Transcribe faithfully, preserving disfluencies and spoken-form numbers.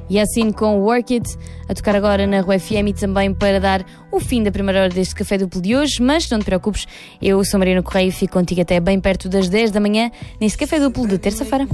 E assim com Work It, a tocar agora na Rua F M e também para dar o fim da primeira hora deste Café Duplo de hoje. Mas não te preocupes, eu sou Mariana Correia e fico contigo até bem perto das dez da manhã neste Café Duplo de terça-feira.